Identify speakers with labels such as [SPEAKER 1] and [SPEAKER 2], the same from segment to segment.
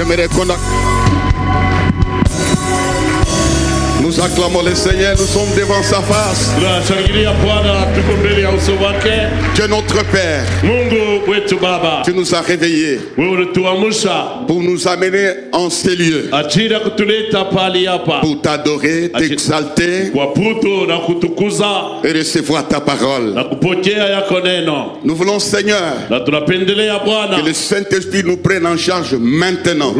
[SPEAKER 1] j'aimerais qu'on nous acclamons le Seigneur, nous sommes devant sa face. Dieu notre Père, tu nous as réveillés pour nous amener en ces lieux, pour t'adorer, t'exalter et recevoir ta parole. Nous voulons, Seigneur, que le Saint-Esprit nous prenne en charge maintenant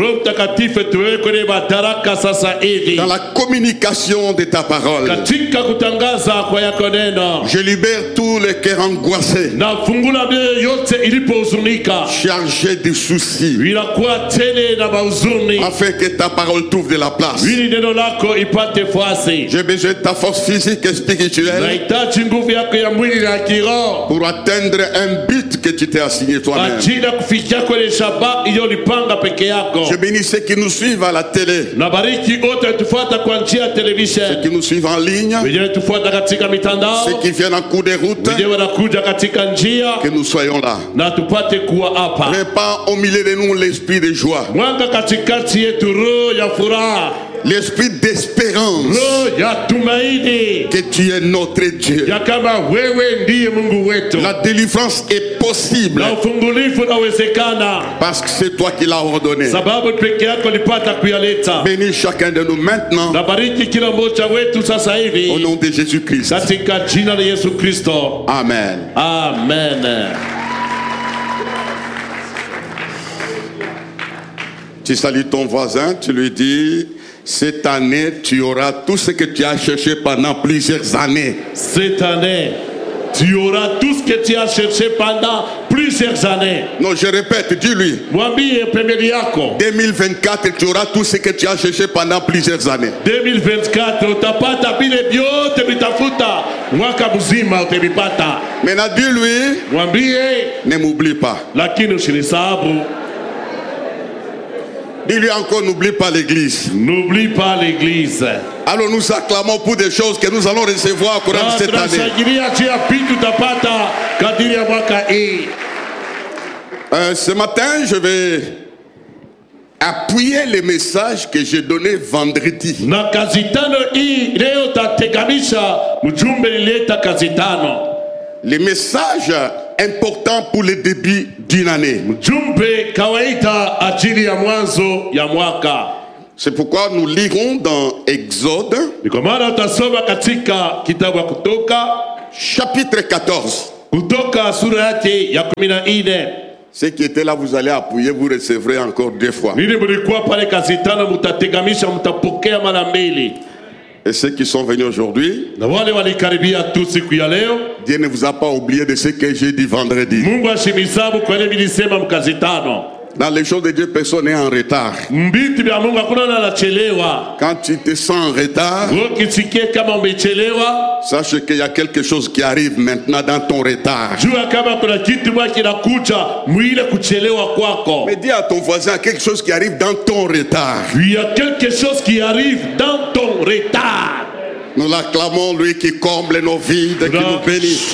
[SPEAKER 1] dans la communication de ta parole. Je libère tous les cœurs angoissés, chargés de soucis, afin que ta parole trouve de la place. J'ai besoin de ta force physique et spirituelle pour atteindre un but que tu t'es assigné toi-même. Je bénis ceux qui nous suivent à la télé, ceux qui nous suivent en ligne, ceux qui viennent en cours de route, que nous soyons là. Répand au milieu de nous l'esprit de joie, l'esprit d'espérance, que tu es notre Dieu. La délivrance est possible parce que c'est toi qui l'as ordonné. Bénis chacun de nous maintenant au nom de Jésus-Christ. Amen.
[SPEAKER 2] Amen.
[SPEAKER 1] Tu salues ton voisin, tu lui dis: cette année, tu auras tout ce que tu as cherché pendant plusieurs années.
[SPEAKER 2] Cette année, tu auras tout ce que tu as cherché pendant plusieurs années.
[SPEAKER 1] Non, je répète, dis-lui. 2024, tu auras tout ce que tu as cherché pendant plusieurs années.
[SPEAKER 2] 2024, utapata vile vyote vitafuta mwaka mzima utavipata.
[SPEAKER 1] Maintenant, dis-lui, ne m'oublie pas.
[SPEAKER 2] Lakini usinisahabu.
[SPEAKER 1] Dis-lui encore, n'oublie pas l'église.
[SPEAKER 2] N'oublie pas l'église.
[SPEAKER 1] Alors nous acclamons pour des choses que nous allons recevoir au courant de cette année. Ce matin, je vais appuyer les messages que j'ai donnés vendredi. Les messages importants pour le début d'une année. C'est pourquoi nous lirons dans Exode, chapitre 14. Ceux qui étaient là, vous allez appuyer, vous recevrez encore 2 fois. Et ceux qui sont venus aujourd'hui, Dieu ne vous a pas oublié de ce que j'ai dit vendredi. Dans les choses de Dieu, personne n'est en retard. Quand tu te sens en retard, sache qu'il y a quelque chose qui arrive maintenant dans ton retard. Mais dis à ton voisin, quelque chose qui arrive dans ton retard.
[SPEAKER 2] Il y a quelque chose qui arrive dans ton retard.
[SPEAKER 1] Nous l'acclamons, lui qui comble nos vides, qui nous bénit.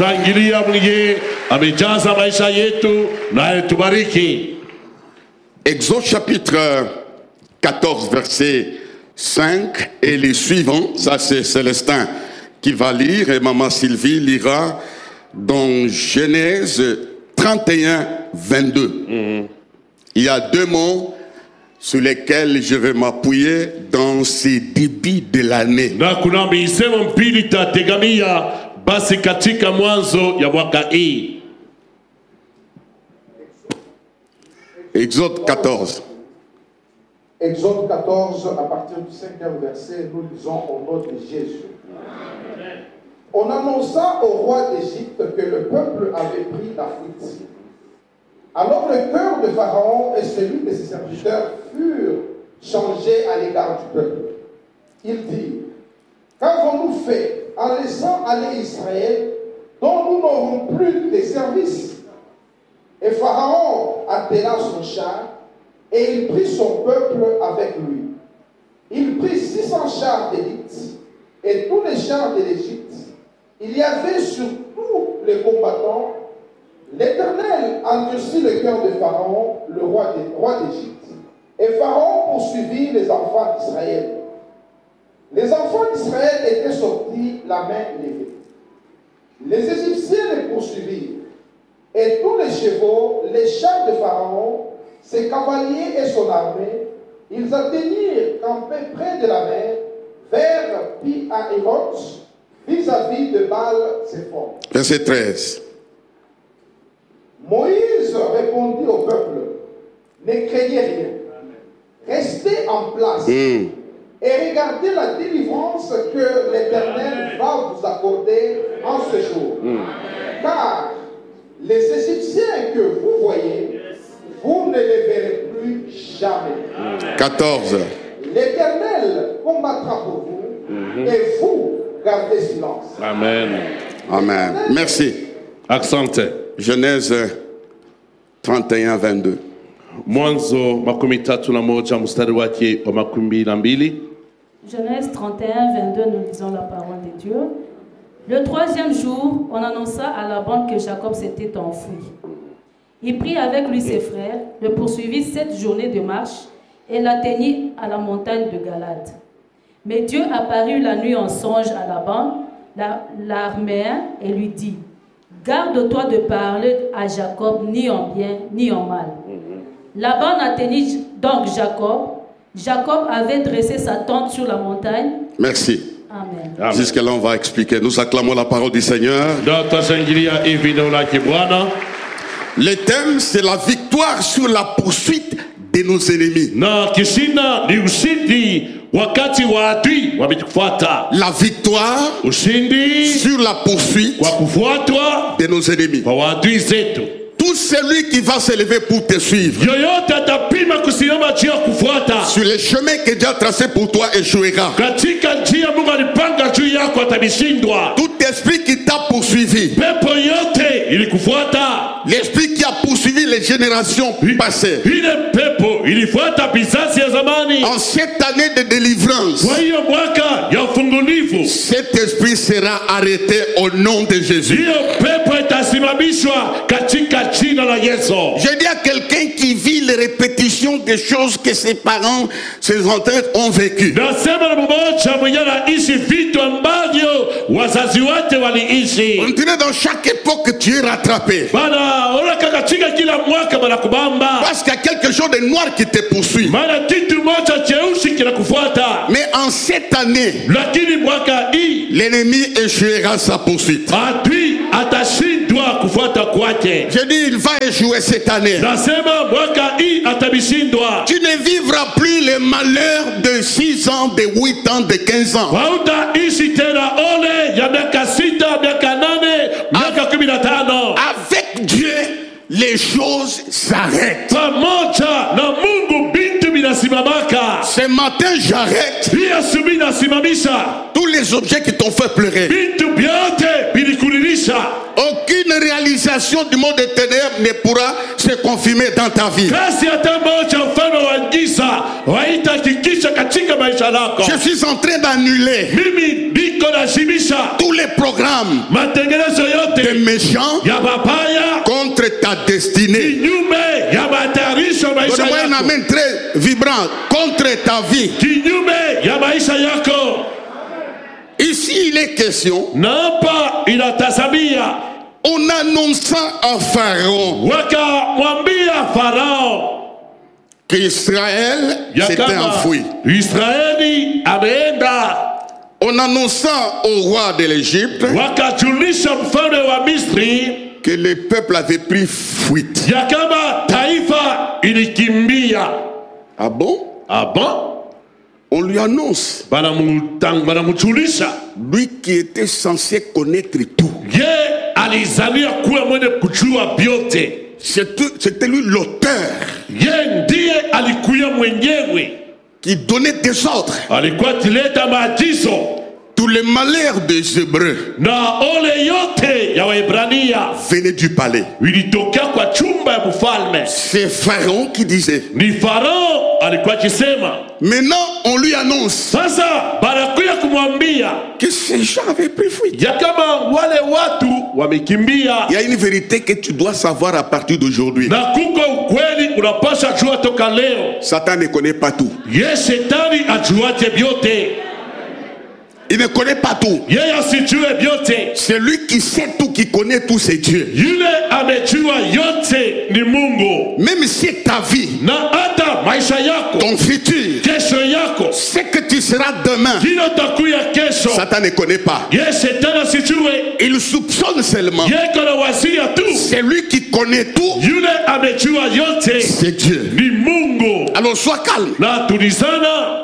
[SPEAKER 1] Exode chapitre 14, verset 5 et les suivants. Ça, c'est Célestin qui va lire et Maman Sylvie lira dans Genèse 31, 22. Il y a 2 mots sur lesquels je vais m'appuyer dans ces débuts de l'année. Exode 14.
[SPEAKER 3] Exode 14, à partir du 5e verset, nous lisons au nom de Jésus. On annonça au roi d'Égypte que le peuple avait pris la fuite. Alors le cœur de Pharaon et celui de ses serviteurs furent changés à l'égard du peuple. Il dit: qu'avons-nous fait en laissant aller Israël, dont nous n'aurons plus de service? Et Pharaon attela son char, et il prit son peuple avec lui. Il prit 600 chars d'élite, et tous les chars de l'Égypte. Il y avait sur tous les combattants. L'Éternel endurcit le cœur de Pharaon, le roi d'Égypte, Et Pharaon poursuivit les enfants d'Israël. Les enfants d'Israël étaient sortis la main levée. Les Égyptiens les poursuivirent. Et tous les chevaux, les chars de Pharaon, ses cavaliers et son armée, ils atteignirent campés près de la mer, vers Pi-Hahiroth, vis-à-vis de Baal-Zephon.
[SPEAKER 1] Verset 13.
[SPEAKER 3] Moïse répondit au peuple, ne craignez rien, restez en place et regardez la délivrance que l'Éternel va vous accorder en ce jour. Car les Égyptiens que vous voyez, vous ne les verrez plus jamais.
[SPEAKER 1] 14.
[SPEAKER 3] L'Éternel combattra pour vous et vous gardez silence.
[SPEAKER 2] Amen.
[SPEAKER 1] Amen. Merci.
[SPEAKER 2] Asante.
[SPEAKER 1] Genèse 31, 22.
[SPEAKER 2] Mwanzo 31 mstari wake wa 12.
[SPEAKER 4] Genèse 31, 22, nous lisons la parole de Dieu. Le troisième jour, on annonça à Laban que Jacob s'était enfui. Il prit avec lui ses frères, le poursuivit 7 journées de marche et l'atteignit à la montagne de Galade. Mais Dieu apparut la nuit en songe à Laban, l'araméen, et lui dit: garde-toi de parler à Jacob ni en bien ni en mal. Laban atteignit donc Jacob. Jacob avait dressé sa tente sur la montagne.
[SPEAKER 1] Merci.
[SPEAKER 4] Amen.
[SPEAKER 2] Amen.
[SPEAKER 1] Jusque-là, on va expliquer. Nous acclamons la parole du Seigneur. Le thème, c'est la victoire sur la poursuite de nos ennemis.
[SPEAKER 2] Na kishinda ni ushindi wakati wa adui wametufuata.
[SPEAKER 1] La victoire
[SPEAKER 2] Ushindi
[SPEAKER 1] sur la poursuite
[SPEAKER 2] kwa kufuatwa
[SPEAKER 1] de nos ennemis.
[SPEAKER 2] kwa wadui zetu.
[SPEAKER 1] Tout celui qui va se lever pour te suivre
[SPEAKER 2] Yoyote atapima kusimama juu ya kufuata
[SPEAKER 1] sur le chemin que Dieu a tracé pour toi échouera.
[SPEAKER 2] katika njia Mungu alipanga juu yako atabishindwa.
[SPEAKER 1] Tout esprit qui t'a poursuivi,
[SPEAKER 2] Pepo yote ilikufuata,
[SPEAKER 1] l'esprit qui a poursuivi les générations passées,
[SPEAKER 2] ile pepo ilifuata vizazi ya zamani.
[SPEAKER 1] en cette année de délivrance,
[SPEAKER 2] Kwa hiyo mwaka ya ufungulivu,
[SPEAKER 1] cet esprit sera arrêté au nom de Jésus.
[SPEAKER 2] hiyo pepo itasimamishwa katika jina la Yesu.
[SPEAKER 1] Je dis à quelqu'un qui vit les répétitions des choses que ses parents, ses ancêtres ont vécues.
[SPEAKER 2] Nasema na mmoja mwenye anaishi vitu ambavyo wazazi wake waliishi.
[SPEAKER 1] On dirait dans chaque époque tu es rattrapé.
[SPEAKER 2] Bana oraka katika kila mwaka banakubamba.
[SPEAKER 1] Parce qu'il y a quelque chose de noir qui te poursuit.
[SPEAKER 2] Maana kitu moja cheusi kinakufuata.
[SPEAKER 1] Mais en cette année,
[SPEAKER 2] Lakini mwaka hii
[SPEAKER 1] l'ennemi échouera sa poursuite.
[SPEAKER 2] adui atashindwa kufuata kwake.
[SPEAKER 1] Je dis, il va échouer cette année.
[SPEAKER 2] Nasema mwaka hii atabishindwa.
[SPEAKER 1] Tu ne vivras plus les malheurs de 6 ans, de 8 ans, de 15 ans.
[SPEAKER 2] Hautaishi tena ole ya miaka 6, miaka 8, miaka 15.
[SPEAKER 1] Avec Dieu, les choses s'arrêtent.
[SPEAKER 2] Pamoja na Mungu bintu binasimamaka.
[SPEAKER 1] Ce matin, j'arrête
[SPEAKER 2] Hii asubuhi nasimamisha
[SPEAKER 1] tous les objets qui t'ont fait pleurer.
[SPEAKER 2] vitu vyote vilikulilisha.
[SPEAKER 1] Aucune réalisation du monde des ténèbres ne pourra se confirmer dans ta vie.
[SPEAKER 2] Kasi hata moja mfano wa giza haitahakikisha katika maisha lako.
[SPEAKER 1] Je suis en train d'annuler
[SPEAKER 2] Mimi niko nazimisha
[SPEAKER 1] tous les programmes
[SPEAKER 2] matengenezo
[SPEAKER 1] des
[SPEAKER 2] yote
[SPEAKER 1] méchants
[SPEAKER 2] ya mabaya
[SPEAKER 1] contre ta destinée.
[SPEAKER 2] kinyume ya matayarisho maisha
[SPEAKER 1] Donne-moi un
[SPEAKER 2] yako,
[SPEAKER 1] amen très vibrant. Contre ta vie.
[SPEAKER 2] kinyume ya maisha yako.
[SPEAKER 1] Ici, il est question,
[SPEAKER 2] Na hapa inatazamia
[SPEAKER 1] en annonçant à Pharaon
[SPEAKER 2] wakamwambia Farao
[SPEAKER 1] qu'Israël
[SPEAKER 2] ya
[SPEAKER 1] s'était
[SPEAKER 2] kama
[SPEAKER 1] enfoui.
[SPEAKER 2] Israeli ameenda.
[SPEAKER 1] En annonçant au roi de l'Égypte
[SPEAKER 2] Wakajulisha mfalme wa Misri
[SPEAKER 1] que le peuple avait pris fuite.
[SPEAKER 2] ya kama taifa ilikimbia.
[SPEAKER 1] Ah bon?
[SPEAKER 2] Aba
[SPEAKER 1] On lui annonce,
[SPEAKER 2] banamujulisha
[SPEAKER 1] lui qui était censé connaître tout.
[SPEAKER 2] ye alizania kuwa mwenye kujua vyote.
[SPEAKER 1] C'était lui l'auteur
[SPEAKER 2] Ye ndiye alikuya mwenyewe,
[SPEAKER 1] qui donnait des ordres.
[SPEAKER 2] alikuwa akileta maagizo
[SPEAKER 1] Tous les malheurs des Hébreux
[SPEAKER 2] na ole yote ya Waebrania
[SPEAKER 1] venaient du palais.
[SPEAKER 2] ilitokea kwa chumba ya mfalme.
[SPEAKER 1] C'est Pharaon qui disait,
[SPEAKER 2] Ni Farao alikuwa akisema,
[SPEAKER 1] maintenant on lui annonce
[SPEAKER 2] Sasa banakuya kumwambia
[SPEAKER 1] que ces gens avaient pris fuite.
[SPEAKER 2] ya kama wale watu wamekimbia.
[SPEAKER 1] Il y a une vérité que tu dois savoir à partir d'aujourd'hui.
[SPEAKER 2] Na kuko ukweli unapasha jua toka leo.
[SPEAKER 1] Satan ne connaît pas tout.
[SPEAKER 2] Ye shetani ajuaje vyote.
[SPEAKER 1] Il ne connaît pas tout.
[SPEAKER 2] Yeye asijue vyote.
[SPEAKER 1] C'est lui qui sait tout, qui connaît tout, c'est Dieu.
[SPEAKER 2] Yule amejua yote ni Mungu.
[SPEAKER 1] Même si ta vie,
[SPEAKER 2] Na hata maisha yako,
[SPEAKER 1] ton futur,
[SPEAKER 2] kesho yako,
[SPEAKER 1] ce que tu seras demain,
[SPEAKER 2] kile utakuya kesho,
[SPEAKER 1] Satan ne connaît pas.
[SPEAKER 2] ye shetani asijue.
[SPEAKER 1] Il soupçonne seulement.
[SPEAKER 2] Ye kana wazia tu.
[SPEAKER 1] C'est lui qui connaît tout,
[SPEAKER 2] Yule amejua yote
[SPEAKER 1] c'est Dieu.
[SPEAKER 2] ni Mungu.
[SPEAKER 1] Alors sois calme.
[SPEAKER 2] Na tulizana,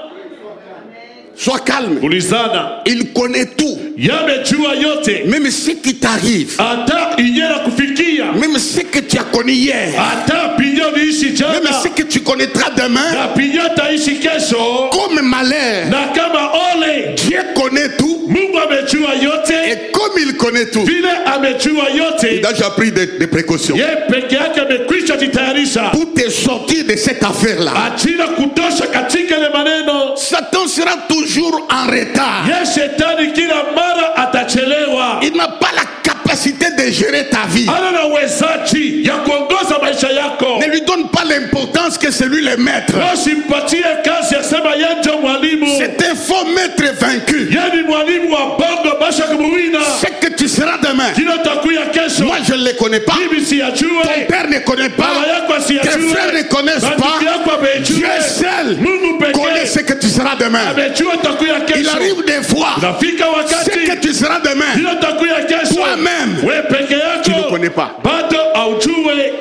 [SPEAKER 1] Sois calme.
[SPEAKER 2] tulizana.
[SPEAKER 1] Il connaît tout.
[SPEAKER 2] Yamejua yote.
[SPEAKER 1] Même ce qui t'arrive,
[SPEAKER 2] Hata inyera kufikia.
[SPEAKER 1] même ce que tu as connu hier,
[SPEAKER 2] Hata pinyo niishi
[SPEAKER 1] même
[SPEAKER 2] jana.
[SPEAKER 1] ce que tu connaîtras demain,
[SPEAKER 2] Na pinyo taishi kesho.
[SPEAKER 1] comme malheur,
[SPEAKER 2] Na kama ole.
[SPEAKER 1] Dieu connaît tout.
[SPEAKER 2] Mungu amejua yote.
[SPEAKER 1] Et comme il connaît tout,
[SPEAKER 2] Vile amejua
[SPEAKER 1] il
[SPEAKER 2] yote.
[SPEAKER 1] a déjà pris des précautions
[SPEAKER 2] Ye peke yake amekwisha jitayarisha.
[SPEAKER 1] pour te sortir de cette affaire-là.
[SPEAKER 2] Achina kutosha katika ile maneno.
[SPEAKER 1] Satan sera toujours en retard.
[SPEAKER 2] Ye shetani kila mara atachelewa.
[SPEAKER 1] Il n'a pas la capacité de gérer ta vie.
[SPEAKER 2] Ana na uwezaji ya kuongoza maisha yako.
[SPEAKER 1] Ne lui donne pas l'importance que c'est lui le maître.
[SPEAKER 2] Usimpatie kazi ya sema yeye ndio mwalimu.
[SPEAKER 1] C'est un faux maître vaincu.
[SPEAKER 2] Yeye ni mwalimu wa bongo basha kumuwina.
[SPEAKER 1] Ce que tu seras demain,
[SPEAKER 2] Kila takuya kesho.
[SPEAKER 1] moi je ne le connais pas.
[SPEAKER 2] Bibi si
[SPEAKER 1] Ton
[SPEAKER 2] ajue.
[SPEAKER 1] père ne connaît
[SPEAKER 2] Baba
[SPEAKER 1] pas.
[SPEAKER 2] yako si
[SPEAKER 1] Tes
[SPEAKER 2] ajue.
[SPEAKER 1] frères ne connaissent pas.
[SPEAKER 2] Ndugu yako amejue.
[SPEAKER 1] Dieu seul
[SPEAKER 2] Mungu
[SPEAKER 1] connaît
[SPEAKER 2] pekee
[SPEAKER 1] ce que tu seras demain.
[SPEAKER 2] amejua takuya
[SPEAKER 1] Il
[SPEAKER 2] kesho.
[SPEAKER 1] arrive des fois,
[SPEAKER 2] Nafika
[SPEAKER 1] ce
[SPEAKER 2] wakati
[SPEAKER 1] que tu seras demain,
[SPEAKER 2] kila takuya kesho.
[SPEAKER 1] toi-même,
[SPEAKER 2] We peke
[SPEAKER 1] tu ne
[SPEAKER 2] yako.
[SPEAKER 1] connais pas.
[SPEAKER 2] Bado aujue.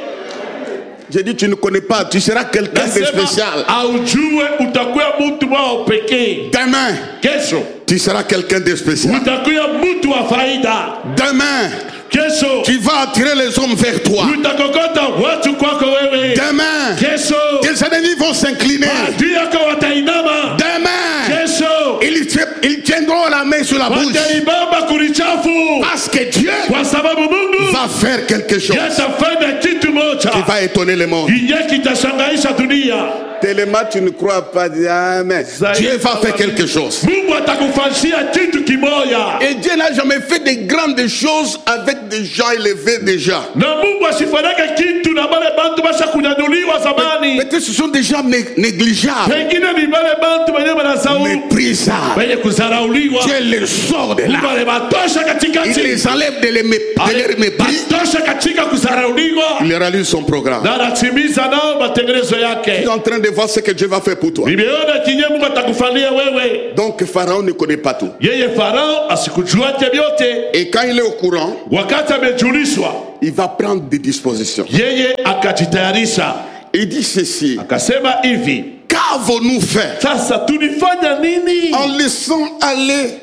[SPEAKER 1] J'ai dit tu ne connais pas, tu seras quelqu'un de spécial.
[SPEAKER 2] Aujue utakuwa mtu wa pekee.
[SPEAKER 1] Demain,
[SPEAKER 2] Kesho
[SPEAKER 1] tu seras quelqu'un de spécial.
[SPEAKER 2] utakuwa mtu wa faida.
[SPEAKER 1] Demain,
[SPEAKER 2] Kesho
[SPEAKER 1] tu vas attirer les hommes vers toi.
[SPEAKER 2] utakokota watu kwako wewe.
[SPEAKER 1] Demain,
[SPEAKER 2] Kesho
[SPEAKER 1] tes ennemis vont s'incliner.
[SPEAKER 2] adui yako watainama.
[SPEAKER 1] Demain,
[SPEAKER 2] Kesho
[SPEAKER 1] ils tiendront la main sur la bouche.
[SPEAKER 2] wataibamba kulichafu.
[SPEAKER 1] Parce que Dieu
[SPEAKER 2] Kwa sababu Mungu
[SPEAKER 1] va faire quelque chose
[SPEAKER 2] yatafanya kitu
[SPEAKER 1] qui
[SPEAKER 2] moja
[SPEAKER 1] va étonner le monde.
[SPEAKER 2] yenye kitashangaisha dunia.
[SPEAKER 1] Tellement tu ne crois pas, Amen. Dieu va faire quelque chose.
[SPEAKER 2] Mungu atakufanyia kitu kimoya.
[SPEAKER 1] Et Dieu n'a jamais fait de grandes choses avec des gens élevés déjà.
[SPEAKER 2] Na Mungu asifanyake kitu na wale bantu basha kunyanyuliwa zamani.
[SPEAKER 1] Peut-être ce sont des gens négligeables,
[SPEAKER 2] Pengine ni wale bantu wenyewe wanasahau
[SPEAKER 1] méprisables.
[SPEAKER 2] wenye kuzarauliwa.
[SPEAKER 1] Dieu les sort de
[SPEAKER 2] Mungu
[SPEAKER 1] là.
[SPEAKER 2] aliwatosha
[SPEAKER 1] Il
[SPEAKER 2] katikati.
[SPEAKER 1] les enlève de leur mépris.
[SPEAKER 2] Batosha katika kuzarauliwa.
[SPEAKER 1] Il réalise son programme.
[SPEAKER 2] Na anatimiza nao matengenezo
[SPEAKER 1] Tu es
[SPEAKER 2] yake.
[SPEAKER 1] en train de voir ce que Dieu va faire pour toi.
[SPEAKER 2] Nimeona kinye Mungu atakufanyia wewe.
[SPEAKER 1] Donc Pharaon ne connaît pas tout.
[SPEAKER 2] Yeye Farao asikujuaje vyote.
[SPEAKER 1] Et quand il est au courant,
[SPEAKER 2] Wakati amejulishwa,
[SPEAKER 1] il va prendre des dispositions.
[SPEAKER 2] yeye akajitayarisha.
[SPEAKER 1] Il dit ceci:
[SPEAKER 2] Akasema hivi,
[SPEAKER 1] qu'avons-nous fait
[SPEAKER 2] sasa tulifanya nini?
[SPEAKER 1] en laissant aller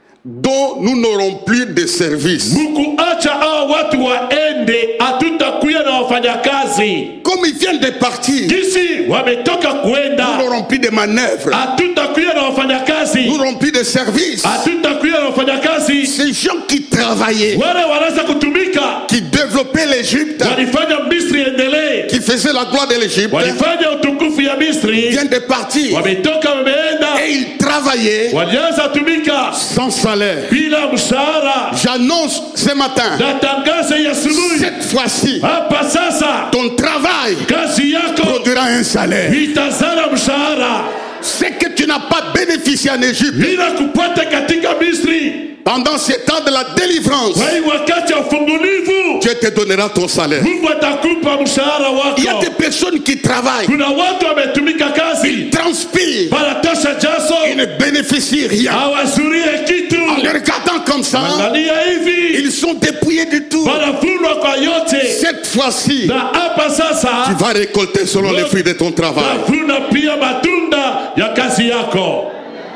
[SPEAKER 1] dont nous n'aurons plus de service?
[SPEAKER 2] Mkuacha hao watu waende, hatutakuya na wafanyakazi.
[SPEAKER 1] Comme ils viennent de partir,
[SPEAKER 2] Kisi wametoka
[SPEAKER 1] nous
[SPEAKER 2] kuenda,
[SPEAKER 1] n'aurons plus de manœuvres,
[SPEAKER 2] hatutakuya na wafanyakazi.
[SPEAKER 1] nous n'aurons plus de service.
[SPEAKER 2] Hatutakuya na wafanyakazi.
[SPEAKER 1] Ces gens qui travaillaient,
[SPEAKER 2] Wale wanaweza kutumika,
[SPEAKER 1] qui développaient l'Égypte,
[SPEAKER 2] walifanya Misri endelee,
[SPEAKER 1] qui faisaient la gloire de l'Égypte,
[SPEAKER 2] walifanya utukufu ya Misri,
[SPEAKER 1] viennent de partir.
[SPEAKER 2] wametoka wameenda,
[SPEAKER 1] Et ils travaillaient
[SPEAKER 2] walianza tumika
[SPEAKER 1] sans salaire.
[SPEAKER 2] bila mshahara.
[SPEAKER 1] J'annonce ce matin,
[SPEAKER 2] Natangaza ya asubuhi,
[SPEAKER 1] cette fois-ci,
[SPEAKER 2] hapa sasa
[SPEAKER 1] ton travail
[SPEAKER 2] kazi yako
[SPEAKER 1] produira un salaire.
[SPEAKER 2] itazala mshahara
[SPEAKER 1] Ce que tu n'as pas bénéficié en Égypte
[SPEAKER 2] bila kupata katika Misri.
[SPEAKER 1] pendant ce temps de la délivrance,
[SPEAKER 2] Kwa hiyo wakati wa ufungulivu,
[SPEAKER 1] Dieu te donnera ton salaire.
[SPEAKER 2] Mungu atakupa mshahara
[SPEAKER 1] Il y a
[SPEAKER 2] wako.
[SPEAKER 1] des personnes qui travaillent,
[SPEAKER 2] Kuna watu wametumika kazi,
[SPEAKER 1] transpirent,
[SPEAKER 2] wanatosha jaso,
[SPEAKER 1] ils ne bénéficient rien.
[SPEAKER 2] hawazurie kitu.
[SPEAKER 1] En les regardant comme ça,
[SPEAKER 2] Angalia hivi,
[SPEAKER 1] ils sont dépouillés du tout.
[SPEAKER 2] wanavunwa kwa yote.
[SPEAKER 1] Cette fois-ci,
[SPEAKER 2] Na hapa
[SPEAKER 1] tu
[SPEAKER 2] sasa
[SPEAKER 1] vas récolter selon les fruits de ton travail.
[SPEAKER 2] tavuna pia matunda ya kazi yako.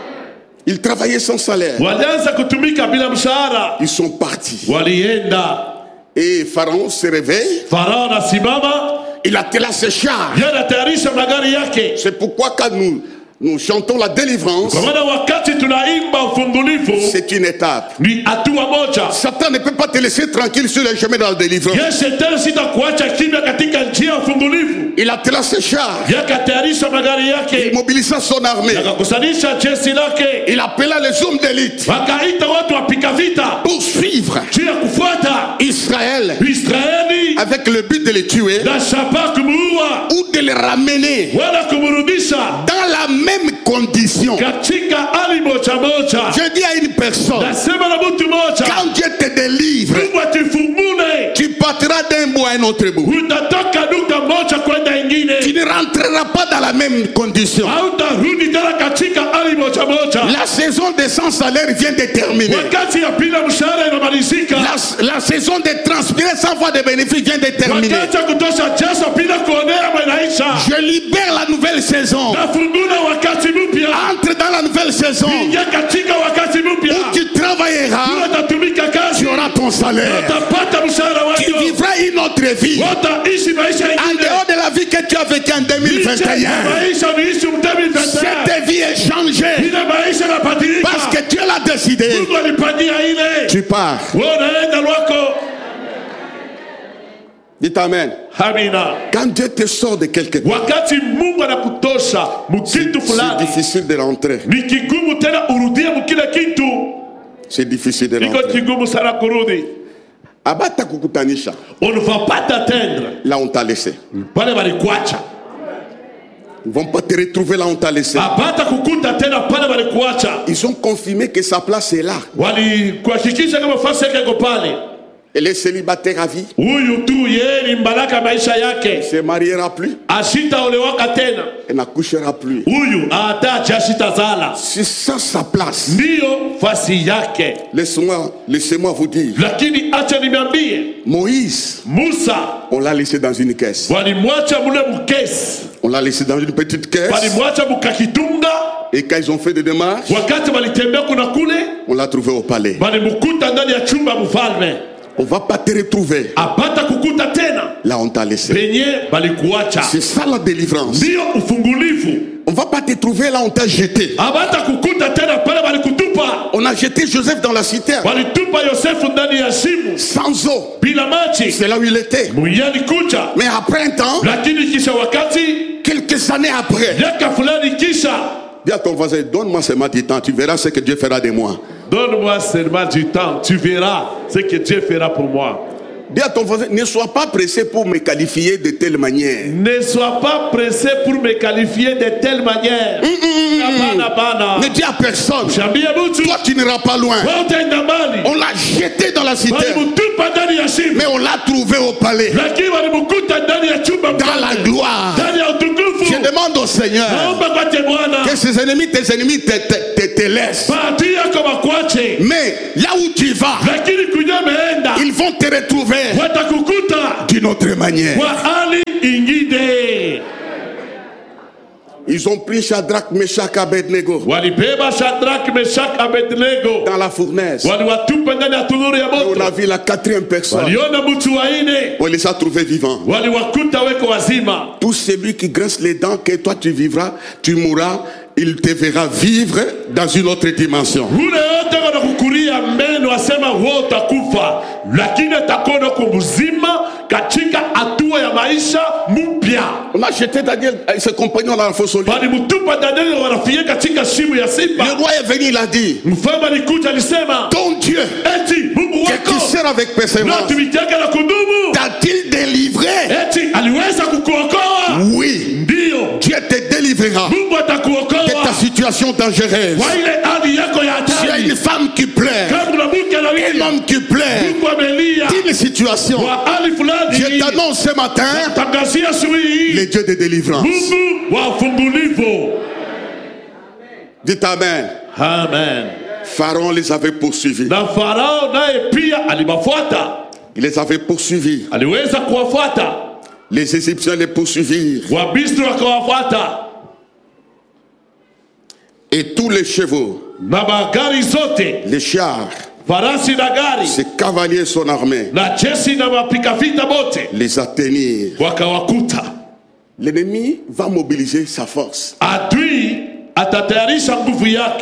[SPEAKER 1] Ils travaillaient sans salaire.
[SPEAKER 2] Walianza kutumika bila mshahara,
[SPEAKER 1] Ils sont partis.
[SPEAKER 2] walienda.
[SPEAKER 1] Et Pharaon se réveille.
[SPEAKER 2] Farao anasimama,
[SPEAKER 1] Il attela ses chars.
[SPEAKER 2] yeye anatayarisha magari yake.
[SPEAKER 1] C'est pourquoi quand nous chantons la délivrance,
[SPEAKER 2] Kwa maana wakati tunaimba ufungulivu
[SPEAKER 1] c'est une étape.
[SPEAKER 2] ni hatua moja.
[SPEAKER 1] Satan ne peut pas te laisser tranquille sur le chemin de la délivrance.
[SPEAKER 2] Ye shetani sitakuacha kimya katika njia ya ufungulivu.
[SPEAKER 1] Il attela ses chars.
[SPEAKER 2] yakatayarisha magari
[SPEAKER 1] Il
[SPEAKER 2] yake,
[SPEAKER 1] mobilisa son armée.
[SPEAKER 2] yakakusanisha jeshi lake,
[SPEAKER 1] Il appela les hommes d'élite
[SPEAKER 2] wakaita watu wapika vita
[SPEAKER 1] pour suivre
[SPEAKER 2] juu ya kufuata
[SPEAKER 1] Israël
[SPEAKER 2] Israeli
[SPEAKER 1] avec le but de les tuer
[SPEAKER 2] na shaba kumuua
[SPEAKER 1] ou de les ramener
[SPEAKER 2] wala kumrudisha
[SPEAKER 1] dans la même condition.
[SPEAKER 2] katika hali moja moja.
[SPEAKER 1] Je dis à une personne,
[SPEAKER 2] Nasema na mtu moja,
[SPEAKER 1] quand Dieu te délivre,
[SPEAKER 2] Mungu atifumule,
[SPEAKER 1] tu partiras d'un bout à un autre bout.
[SPEAKER 2] utatoka nukta moja kwenda ingine,
[SPEAKER 1] Tu ne rentreras pas dans la même condition.
[SPEAKER 2] hautarudi tena katika hali moja moja.
[SPEAKER 1] La saison de sans salaire vient de terminer.
[SPEAKER 2] Wakati ya bila mshahara inamalizika,
[SPEAKER 1] La saison de transpirer sans voir de bénéfices vient de terminer.
[SPEAKER 2] wakati ya kutosha jasho bila kuonea inaisha.
[SPEAKER 1] Je libère la nouvelle saison.
[SPEAKER 2] Nafungula wakati mpya,
[SPEAKER 1] Entre dans la nouvelle saison
[SPEAKER 2] ingia katika wakati mpya,
[SPEAKER 1] où tu travailleras,
[SPEAKER 2] utatumika kazi,
[SPEAKER 1] tu auras ton salaire.
[SPEAKER 2] utapata mshahara
[SPEAKER 1] Tu
[SPEAKER 2] wako,
[SPEAKER 1] vivras une autre vie.
[SPEAKER 2] utaishi maisha
[SPEAKER 1] En
[SPEAKER 2] ingine.
[SPEAKER 1] dehors de la vie que tu as vécue en 2021.
[SPEAKER 2] Maisha niishi 2021.
[SPEAKER 1] Cette vie est changée
[SPEAKER 2] Ile maisha yanabadilika.
[SPEAKER 1] parce que Dieu l'a décidé.
[SPEAKER 2] Mungu alipangia ile.
[SPEAKER 1] Tu pars.
[SPEAKER 2] Wewe unaenda lwako.
[SPEAKER 1] Dites Amen.
[SPEAKER 2] Amina.
[SPEAKER 1] Quand Dieu te sort de quelque part,
[SPEAKER 2] Wakati Mungu anakutosha mkitu
[SPEAKER 1] c'est
[SPEAKER 2] fulani,
[SPEAKER 1] difficile de rentrer.
[SPEAKER 2] ni kigumu tena urudie mkile kitu.
[SPEAKER 1] C'est difficile de
[SPEAKER 2] Iko
[SPEAKER 1] rentrer.
[SPEAKER 2] kigumu sana kurudi.
[SPEAKER 1] Abata kukutanisha.
[SPEAKER 2] On ne va pas t'atteindre.
[SPEAKER 1] Là on t'a laissé.
[SPEAKER 2] Pale walikuacha.
[SPEAKER 1] Ils vont pas te retrouver là on t'a laissé.
[SPEAKER 2] Abata kukuta tena pale walikuacha.
[SPEAKER 1] Ils ont confirmé que sa place est là.
[SPEAKER 2] Walikuhakikisha kama fasi yake iko pale.
[SPEAKER 1] Elle est célibataire à vie.
[SPEAKER 2] Huyu tu yeye ni mbaraka maisha yake.
[SPEAKER 1] Elle ne se mariera plus.
[SPEAKER 2] Asitaolewaka tena.
[SPEAKER 1] Elle n'accouchera plus.
[SPEAKER 2] Huyu hata asitazala.
[SPEAKER 1] C'est ça sa place.
[SPEAKER 2] Ndiyo fasi yake.
[SPEAKER 1] Laissez-moi vous dire.
[SPEAKER 2] Lakini acha niambie,
[SPEAKER 1] Moïse,
[SPEAKER 2] Musa
[SPEAKER 1] on l'a laissé dans une caisse.
[SPEAKER 2] walimwacha mule mkesi,
[SPEAKER 1] On l'a laissé dans une petite caisse.
[SPEAKER 2] walimwacha mukakitunga.
[SPEAKER 1] Et quand ils ont fait des démarches,
[SPEAKER 2] Wakati walitembea kuna kule,
[SPEAKER 1] on l'a trouvé au palais.
[SPEAKER 2] walimkuta ndani ya chumba mfalme.
[SPEAKER 1] On va pas te retrouver.
[SPEAKER 2] Apata kukuta tena
[SPEAKER 1] Là on t'a laissé.
[SPEAKER 2] penye balikuacha.
[SPEAKER 1] C'est ça la délivrance.
[SPEAKER 2] Ndiyo ufungulivu.
[SPEAKER 1] On va pas te trouver là on t'a jeté.
[SPEAKER 2] Apata kukuta tena pale balikutupa.
[SPEAKER 1] On a jeté Joseph dans la citerne.
[SPEAKER 2] Walitupa Yosefu ndani ya shimo
[SPEAKER 1] Sans eau.
[SPEAKER 2] bila maji.
[SPEAKER 1] C'est là où il était.
[SPEAKER 2] Muyani kucha.
[SPEAKER 1] Mais après un temps,
[SPEAKER 2] Lakini kisha wakati,
[SPEAKER 1] quelques années après,
[SPEAKER 2] miaka fulani kisha,
[SPEAKER 1] dis à ton voisin, donne-moi seulement du temps, tu verras ce que Dieu fera de moi.
[SPEAKER 2] donne-moi seulement du temps, tu verras ce que Dieu fera pour moi.
[SPEAKER 1] Dis à ton voisin, ne sois pas pressé pour me qualifier de telle manière.
[SPEAKER 2] Ne sois pas pressé pour me qualifier de telle manière. Bana, bana.
[SPEAKER 1] Ne dis à personne,
[SPEAKER 2] Shambia mtu,
[SPEAKER 1] toi tu n'iras pas loin.
[SPEAKER 2] wewe utaenda mbali.
[SPEAKER 1] On l'a jeté dans la citerne,
[SPEAKER 2] Walimtupa ndani ya shimo.
[SPEAKER 1] mais on l'a trouvé au palais,
[SPEAKER 2] Lakini walimkuta ndani ya chumba
[SPEAKER 1] dans la
[SPEAKER 2] mfalme.
[SPEAKER 1] gloire.
[SPEAKER 2] Ndani ya utukufu.
[SPEAKER 1] Je demande au Seigneur
[SPEAKER 2] Naomba kwake Bwana,
[SPEAKER 1] que tes ennemis te laissent.
[SPEAKER 2] bahati yako wakwache.
[SPEAKER 1] Mais là où tu vas,
[SPEAKER 2] Lakini kunye meenda,
[SPEAKER 1] ils vont te retrouver
[SPEAKER 2] watakukuta
[SPEAKER 1] d'une autre manière.
[SPEAKER 2] kwa hali ingine.
[SPEAKER 1] Ils ont pris Shadrach, Meshach, Abednego
[SPEAKER 2] Walibeba Shadrach, Meshach, Abednego.
[SPEAKER 1] dans la fournaise.
[SPEAKER 2] Waliwatupa ndani ya tunuru ya
[SPEAKER 1] Et on
[SPEAKER 2] moto.
[SPEAKER 1] a vu la quatrième personne.
[SPEAKER 2] Waliona mtu wa nne,
[SPEAKER 1] On les a trouvés vivants.
[SPEAKER 2] waliwakuta weko wazima.
[SPEAKER 1] Tout celui qui grince les dents, que toi tu vivras, tu mourras, il te verra vivre dans une autre dimension.
[SPEAKER 2] Ule yote wanakukulia meno asema wewe utakufa, lakini atakuona kwa mzima katika hatua ya maisha mpya.
[SPEAKER 1] On a jeté Daniel et ses compagnons dans la fosse aux lions.
[SPEAKER 2] Walimtupa Danieli wanafia katika shimo ya
[SPEAKER 1] Le
[SPEAKER 2] simba.
[SPEAKER 1] roi est venu, il a dit,
[SPEAKER 2] Mfalme alikuja alisema,
[SPEAKER 1] ton Dieu,
[SPEAKER 2] eti Mungu
[SPEAKER 1] que
[SPEAKER 2] wako
[SPEAKER 1] tu sers avec
[SPEAKER 2] na
[SPEAKER 1] persévérance,
[SPEAKER 2] tumikiaka na kudumu,
[SPEAKER 1] t'a-t-il délivré?
[SPEAKER 2] eti aliweza kukuokoa.
[SPEAKER 1] Oui,
[SPEAKER 2] Ndiyo,
[SPEAKER 1] Dieu te délivrera
[SPEAKER 2] Mungu
[SPEAKER 1] de ta
[SPEAKER 2] atakuokoa
[SPEAKER 1] situation dangereuse.
[SPEAKER 2] kwa ile hali yako ya
[SPEAKER 1] Tu as
[SPEAKER 2] hatari.
[SPEAKER 1] une femme qui pleure,
[SPEAKER 2] Kama kuna mke
[SPEAKER 1] un
[SPEAKER 2] analia,
[SPEAKER 1] homme qui pleure,
[SPEAKER 2] Mungu amelia
[SPEAKER 1] une situation.
[SPEAKER 2] kwa hali fulani.
[SPEAKER 1] Je t'annonce ce matin,
[SPEAKER 2] Tangazia asubuhi hii,
[SPEAKER 1] le Dieu de délivrance.
[SPEAKER 2] Mungu wa ufungulivu.
[SPEAKER 1] Dites Amen.
[SPEAKER 2] Amen.
[SPEAKER 1] Pharaon les avait poursuivis.
[SPEAKER 2] Na Farao naye pia aliwafuata,
[SPEAKER 1] Il les avait poursuivis.
[SPEAKER 2] aliweza kuwafuata.
[SPEAKER 1] Les Égyptiens les poursuivirent.
[SPEAKER 2] Wamisri wakawafuata
[SPEAKER 1] Et tous les chevaux,
[SPEAKER 2] na magari zote,
[SPEAKER 1] les chars,
[SPEAKER 2] farasi na gari
[SPEAKER 1] ses cavaliers, son armée,
[SPEAKER 2] na jeshi na mapika vita bote
[SPEAKER 1] les atteignirent.
[SPEAKER 2] wakawakuta.
[SPEAKER 1] L'ennemi va mobiliser sa force.
[SPEAKER 2] Adui atatayarisha nguvu yake.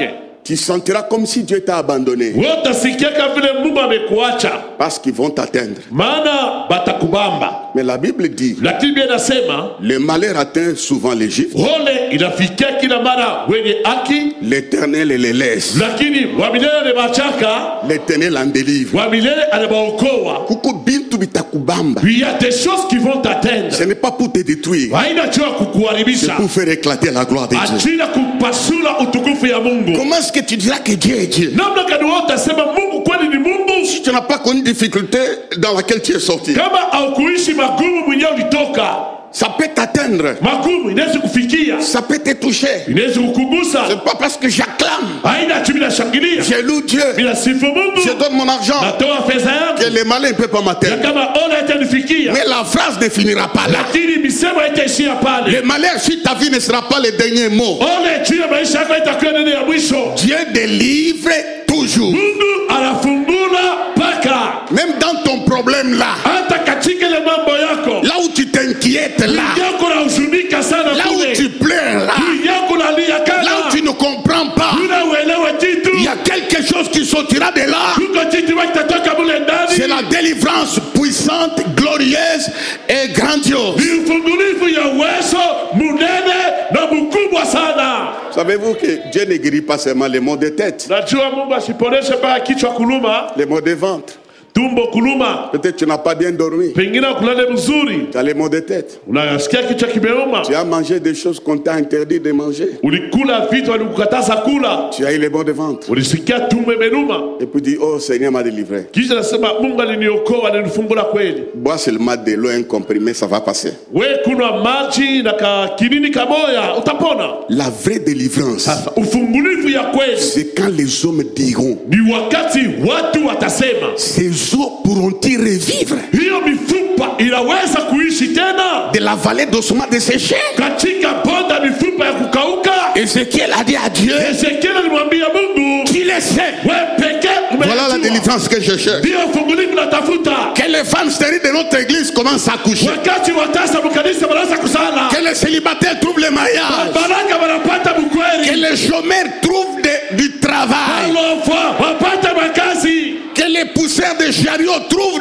[SPEAKER 1] tu sentiras comme si Dieu t'a abandonné.
[SPEAKER 2] wewe utasikia kama vile Mungu amekuacha,
[SPEAKER 1] Parce qu'ils vont t'atteindre.
[SPEAKER 2] maana batakubamba.
[SPEAKER 1] Mais la Bible dit,
[SPEAKER 2] Lakini Biblia inasema
[SPEAKER 1] le malheur atteint souvent les Juifs.
[SPEAKER 2] ole inafikia kila mara wenye haki,
[SPEAKER 1] L'Éternel les laisse.
[SPEAKER 2] lakini wa milele anabachaka,
[SPEAKER 1] L'Éternel en délivre.
[SPEAKER 2] wa milele anabaokoa.
[SPEAKER 1] Kuko bintu bitakubamba.
[SPEAKER 2] Il y a des choses qui vont t'atteindre,
[SPEAKER 1] Ce n'est pas pour te détruire.
[SPEAKER 2] haina jua
[SPEAKER 1] C'est
[SPEAKER 2] kukuharibisha,
[SPEAKER 1] pour faire éclater la gloire de Dieu.
[SPEAKER 2] ajili ya kupasula utukufu ya Mungu.
[SPEAKER 1] Comment est-ce que tu diras que Dieu est Dieu?
[SPEAKER 2] Namna gani wewe utasema Mungu kweli ni Mungu
[SPEAKER 1] Si tu n'as pas connu difficulté dans laquelle tu es sorti,
[SPEAKER 2] kama haukuishi magumu mwenyewe ulitoka?
[SPEAKER 1] ça peut t'atteindre.
[SPEAKER 2] Magumu inaweza kufikia,
[SPEAKER 1] Ça peut te toucher.
[SPEAKER 2] inaweza kukugusa.
[SPEAKER 1] C'est pas parce que j'acclame,
[SPEAKER 2] Haina tu bila shangilia,
[SPEAKER 1] je loue Dieu,
[SPEAKER 2] bila sifu Mungu,
[SPEAKER 1] je donne mon argent,
[SPEAKER 2] natoa fedha
[SPEAKER 1] que
[SPEAKER 2] yangu,
[SPEAKER 1] les malins ne peuvent pas
[SPEAKER 2] na
[SPEAKER 1] m'atteindre.
[SPEAKER 2] kama ona itanifikia,
[SPEAKER 1] Mais la phrase ne finira pas là.
[SPEAKER 2] lakini misemo haitaishia pale.
[SPEAKER 1] Le malheur sur ta vie ne sera pas le dernier mot.
[SPEAKER 2] Ole juu ya maisha yako itakuwa neno ya mwisho.
[SPEAKER 1] Dieu délivre toujours.
[SPEAKER 2] Mungu anafungula mpaka
[SPEAKER 1] Même dans ton problème là,
[SPEAKER 2] hata katika ile mambo yako
[SPEAKER 1] là où tu t'inquiètes là,
[SPEAKER 2] yako na huzunika sana
[SPEAKER 1] là où
[SPEAKER 2] kule,
[SPEAKER 1] tu pleures là,
[SPEAKER 2] yako nalia
[SPEAKER 1] là où
[SPEAKER 2] kana
[SPEAKER 1] tu ne comprends pas,
[SPEAKER 2] unauelewa kitu,
[SPEAKER 1] il y a quelque chose qui sortira de là.
[SPEAKER 2] kuko kitu kitatoka mule
[SPEAKER 1] C'est
[SPEAKER 2] ndani.
[SPEAKER 1] la délivrance puissante, glorieuse et grandiose.
[SPEAKER 2] Ni ufungulivu ya uwezo munene na mkubwa sana.
[SPEAKER 1] Savez-vous que Dieu ne guérit pas seulement les maux de tête,
[SPEAKER 2] Najua Mungu asiponeshe mpaka kichwa kuluma,
[SPEAKER 1] les maux de ventre.
[SPEAKER 2] tumbo kuluma,
[SPEAKER 1] Peut-être tu n'as pas bien dormi,
[SPEAKER 2] pengine kulale mzuri,
[SPEAKER 1] tu as les maux de tête.
[SPEAKER 2] unasikia kichwa kimeuma,
[SPEAKER 1] Tu as mangé des choses qu'on t'a interdit de manger.
[SPEAKER 2] ulikula vitu walikukataza kula,
[SPEAKER 1] Tu as eu les maux de ventre.
[SPEAKER 2] ulisikia tumbo imeluma,
[SPEAKER 1] Et puis dis, oh Seigneur m'a délivré.
[SPEAKER 2] kisha nasema Mungu aliniokoa, alinifungula kweli.
[SPEAKER 1] Bois seulement de l'eau, un comprimé, ça va passer.
[SPEAKER 2] We kunwa maji na kinini kamoya utapona.
[SPEAKER 1] La vraie délivrance,
[SPEAKER 2] Sasa ufungulivu ya kweli
[SPEAKER 1] c'est quand les hommes diront,
[SPEAKER 2] ni wakati watu watasema
[SPEAKER 1] ces eaux pourront-ils revivre
[SPEAKER 2] hiyo mifupa inaweza kuishi tena
[SPEAKER 1] de la vallée d'ossements desséchés?
[SPEAKER 2] katika bonda mifupa ya kukauka.
[SPEAKER 1] Ézéchiel a dit à Dieu,
[SPEAKER 2] Ezekiel alimwambia Mungu,
[SPEAKER 1] qui le sait?
[SPEAKER 2] we pekee
[SPEAKER 1] Voilà la
[SPEAKER 2] umejua.
[SPEAKER 1] délivrance que je cherche.
[SPEAKER 2] Ndio ufungulivu natafuta.
[SPEAKER 1] Que les femmes stériles de notre église commencent à coucher.
[SPEAKER 2] Wakati watasa mkanisa wanaanza kusala,
[SPEAKER 1] Que les célibataires trouvent le mariage.
[SPEAKER 2] baraka wanapata
[SPEAKER 1] Que
[SPEAKER 2] mkweli,
[SPEAKER 1] les chômeurs trouvent du travail.
[SPEAKER 2] walofwa wapata makazi,
[SPEAKER 1] Que les pousseurs de chariots trouvent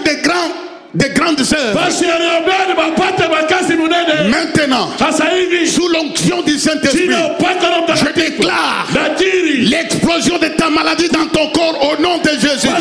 [SPEAKER 1] de grandes œuvres.
[SPEAKER 2] basi aliombeni wapate makazi munene.
[SPEAKER 1] Maintenant,
[SPEAKER 2] Sasa hivi
[SPEAKER 1] sous l'onction du Saint-Esprit,
[SPEAKER 2] chini ya upako wa Roho
[SPEAKER 1] je
[SPEAKER 2] Mtakatifu
[SPEAKER 1] déclare
[SPEAKER 2] najiri
[SPEAKER 1] l'explosion de ta maladie dans ton corps au nom de Jésus.